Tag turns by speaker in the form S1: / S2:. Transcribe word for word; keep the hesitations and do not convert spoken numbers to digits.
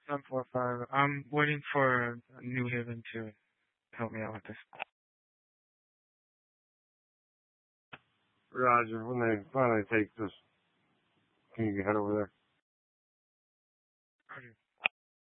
S1: seven four five. I'm waiting for New Haven to help me out with this.
S2: Roger. When they finally take this, can you head over there?